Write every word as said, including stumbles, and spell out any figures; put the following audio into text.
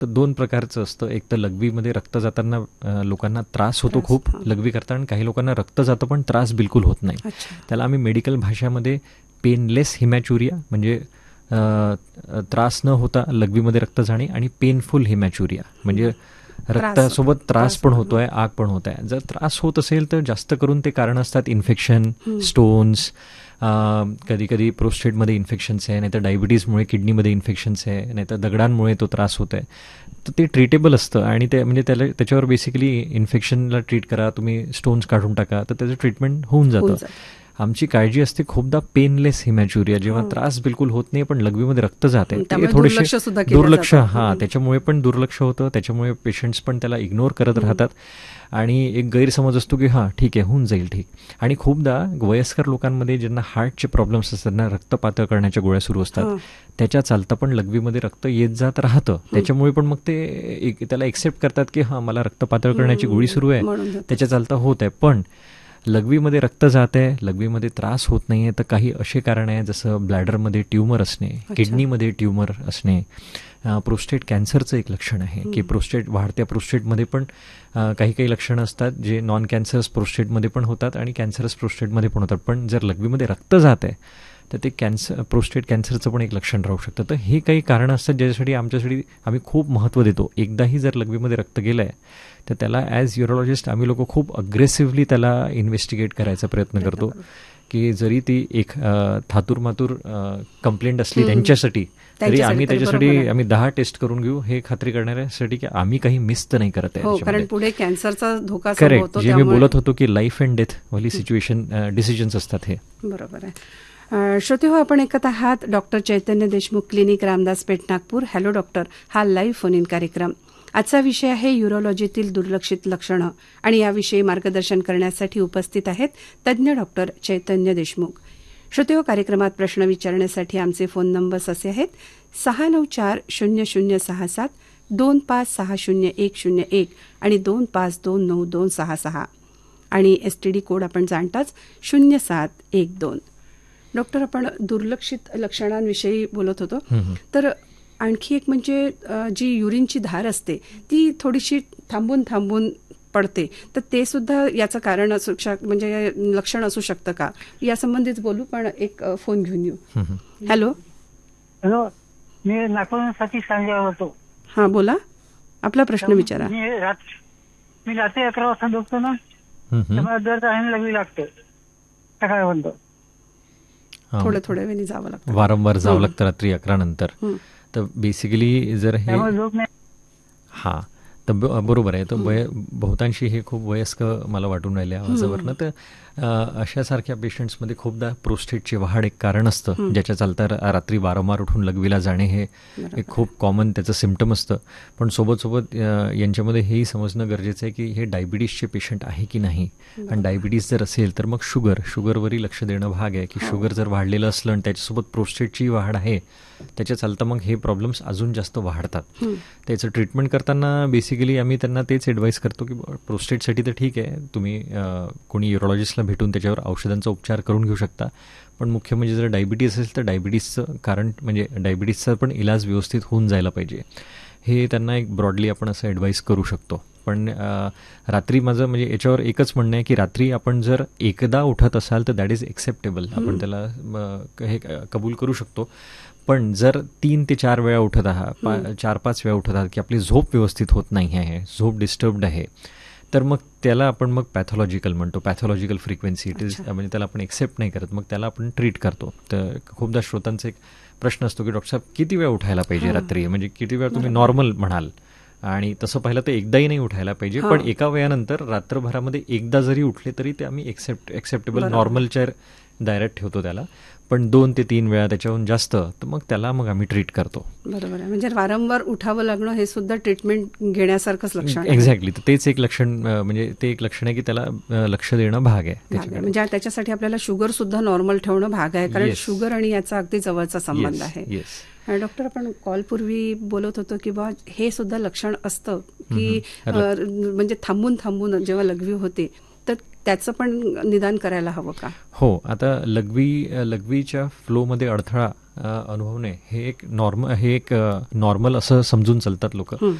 तर दोन प्रकारचं असतं. एक तर लघवीमध्ये रक्त जाताना अ, लोकांना त्रास होतो खूप लघवी करताना, आणि काही लोकांना रक्त जातं पण त्रास बिलकुल होत नाही. त्याला आम्ही मेडिकल भाषामध्ये पेनलेस हिमॅच्युरिया म्हणजे अ, त्रास न होता लघवीमध्ये रक्त जाणे, आणि पेनफुल हिमॅच्युरिया म्हणजे रक्तासोबत त्रास पण होतो आहे, आग पण होत आहे. जर त्रास होत असेल तर जास्त करून ते कारण असतात इन्फेक्शन, स्टोन्स, कधी कधी प्रोस्टेटमध्ये इन्फेक्शन्स आहे, नाहीतर डायबिटीजमुळे किडनीमध्ये इन्फेक्शन्स आहे, नाहीतर दगडांमुळे तो त्रास होत आहे. तर ते ट्रीटेबल असतं, आणि ते म्हणजे त्याला त्याच्यावर बेसिकली इन्फेक्शनला ट्रीट करा, तुम्ही स्टोन्स काढून टाका, तर त्याचं ट्रीटमेंट होऊन जातं. आमची काळजी असते खूपदा पेनलेस हिमॅच्युरिया, जेव्हा त्रास बिलकुल होत नाही पण लघवीमध्ये रक्त जाते, ते थोडेसे दुर्लक्ष, हां त्याच्यामुळे पण दुर्लक्ष होतं, त्याच्यामुळे पेशंट्स पण त्याला इग्नोर करत राहतात, आणि एक गैरसमज असतो की हां ठीक आहे होऊन जाईल ठीक. आणि खूपदा वयस्कर लोकांमध्ये ज्यांना हार्टचे प्रॉब्लेम्स असतात, त्यांना रक्त पातळ करण्याच्या गोळ्या सुरू असतात, त्याच्या चालतं पण लघवीमध्ये रक्त येत जात राहतं, त्याच्यामुळे पण मग ते एक त्याला एक्सेप्ट करतात की हां मला रक्त पातळ करण्याची गोळी सुरू आहे, त्याच्या चालतं होत आहे. पण लघवीमध्ये रक्त जात आहे, लघवीमध्ये त्रास होत नाही आहे, तर काही असे कारण आहे जसं ब्लॅडरमध्ये ट्यूमर असणे, किडनीमध्ये ट्यूमर असणे, प्रोस्टेट कॅन्सरचं एक लक्षण आहे की प्रोस्टेट वाढत्या प्रोस्टेटमध्ये पण काही काही लक्षणं असतात जे नॉन कॅन्सरस प्रोस्टेटमध्ये पण होतात आणि कॅन्सरस प्रोस्टेटमध्ये पण होतात. पण जर लघवीमध्ये रक्त जात आहे तर ते कॅन्सर प्रोस्टेट कॅन्सरचं पण एक लक्षण राहू शकतं. तर हे काही कारणं असतात ज्याच्यासाठी आमच्यासाठी आम्ही खूप महत्त्व देतो. एकदाही जर लघवीमध्ये रक्त गेलं आहे तर त्याला ॲज युरोलॉजिस्ट आम्ही लोक खूप अग्रेसिव्हली त्याला इन्व्हेस्टिगेट करायचा प्रयत्न करतो, की जरी ती एक थातूर मातूर कंप्लेंट असली त्यांच्यासाठी, तरी आम्ही त्याच्यासाठी आम्ही दहा टेस्ट करून घेऊ हे खात्री करण्यासाठी की आम्ही काही मिस तर नाही करत आहे. कारण पुढे कॅन्सरचा धोका करेक्ट, जे मी बोलत होतो की लाईफ अँड डेथ वाली सिच्युएशन डिसिजन्स असतात हे. बरोबर आहे. श्रोते हो, आपण ऐकत आहात डॉक्टर चैतन्य देशमुख क्लिनिक, रामदास पेठ, नागपूर. हॅलो डॉक्टर हा लाईव्ह फोन इन कार्यक्रम. आजचा विषय आहे युरोलॉजीतील दुर्लक्षित लक्षणं, आणि याविषयी मार्गदर्शन करण्यासाठी उपस्थित आहेत तज्ज्ञ डॉक्टर चैतन्य देशमुख. श्रोते हो, कार्यक्रमात प्रश्न विचारण्यासाठी आमचे फोन नंबर्स असे आहेत: सहा नऊ चार शून्य शून्य सहा सात, दोन पाच सहा शून्य एक शून्य एक आणि दोन पाच दोन नऊ दोन सहा सहा, आणि एस टी डी कोड आपण जाणताच शून्य सात एक दोन. डॉक्टर, आपण दुर्लक्षित लक्षणांविषयी बोलत होतो, तर आणखी एक म्हणजे जी युरिनची धार असते ती थोडीशी थांबून थांबून पडते, तर ते सुद्धा याचं कारण असू शक म्हणजे लक्षण असू शकतं का, या संबंधित बोलू. पण एक फोन घेऊन येऊ. हॅलो हॅलो, मी नागपूरसाठी सांगायला होतो. हां बोला, आपला प्रश्न विचारा. मी रात्री अकरा वाजता झोपतो ना, मला दर टाइम लागली लागते सकाळी म्हणतो. थोडं थोड्या वेळी जावं लागतं, वारंवार जावं लागतं रात्री अकरा नंतर. तर बेसिकली जर हे हां तर बरोबर आहे. तर वय बहुतांशी हे खूप वयस्क मला वाटून राहिले आवाजावरनं. तर अशासारख्या पेशंट्समध्ये खूपदा प्रोस्टेटची वाढ एक कारण असतं, ज्याच्या चालता रात्री वारंवार उठून लघवीला जाणे हे एक खूप कॉमन त्याचं सिम्पटम असतं. पण सोबत यांच्यामध्ये हेही समजणं गरजेचं आहे की हे डायबिटीसचे पेशंट आहे की नाही. आणि डायबिटीस जर असेल तर मग शुगर शुगरवरही लक्ष देणं भाग आहे, की शुगर जर वाढलेलं असलं आणि त्याच्यासोबत प्रोस्टेटची वाढ आहे, त्याच्या चालतं मग हे प्रॉब्लेम्स अजून जास्त वाढतात. त्याचं ट्रीटमेंट करताना बेसिकली आम्ही त्यांना तेच ॲडवाईस करतो की प्रोस्टेटसाठी तर ठीक आहे, तुम्ही कोणी युरोलॉजिस्टला भेटून त्याच्यावर औषधांचा उपचार करून घेऊ शकता. पण मुख्य म्हणजे जर डायबिटीस असेल तर डायबिटीसचं कारण म्हणजे डायबिटीसचा पण इलाज व्यवस्थित होऊन जायला पाहिजे, हे त्यांना एक ब्रॉडली आपण असं ॲडवाईस करू शकतो. पण रात्री माझं म्हणजे याच्यावर एकच म्हणणं आहे की रात्री आपण जर एकदा उठत असाल तर दॅट इज एक्सेप्टेबल, आपण त्याला हे कबूल करू शकतो. पण जर तीन ते चार वेळा उठत आहात, पा चार पाच वेळा उठत आहात की आपली झोप व्यवस्थित होत नाही आहे, झोप डिस्टर्ब्ड आहे, तर मग त्याला आपण मग पॅथॉलॉजिकल म्हणतो, पॅथॉलॉजिकल फ्रिक्वेन्सी इट इज, म्हणजे त्याला आपण एक्सेप्ट नाही करत, मग त्याला आपण ट्रीट करतो. तर खूपदा श्रोतांचा एक प्रश्न असतो की डॉक्टर साहेब किती वेळ उठायला पाहिजे रात्री, म्हणजे किती वेळ तुम्ही नॉर्मल म्हणाल. आणि तसं पाहिलं तर एकदाही नाही उठायला पाहिजे, पण एका वेळानंतर रात्रभरामध्ये एकदा जरी उठले तरी ते आम्ही एक्सेप्ट एक्सेप्टेबल नॉर्मलच्या दायऱ्यात ठेवतो त्याला. पण दोन ते तीन वेळा त्याच्याहून जास्त तर मग त्याला मग आम्ही ट्रीट करतो. बरोबर आहे, म्हणजे वारंवार उठावं लागणं हे सुद्धा ट्रीटमेंट घेण्यासारखंच लक्षण. एक्झॅक्टली, तर तेच एक लक्षण म्हणजे ते एक लक्षण आहे की त्याला लक्ष देणं भाग आहे. म्हणजे त्याच्यासाठी आपल्याला शुगर सुद्धा नॉर्मल ठेवणं भाग आहे, कारण शुगर आणि याचा अगदी जवळचा संबंध आहे. डॉक्टर, आपण कॉलपूर्वी बोलत होतो की बा हे सुद्धा लक्षण असतं की म्हणजे थांबून थांबून जेव्हा लघवी होते तर त्याचं पण निदान करायला हवं का? हो, आता लघवी लघवीच्या फ्लोमध्ये अडथळा अनुभवणे हे एक नॉर्मल हे एक नॉर्मल असं समजून चालतात लोक.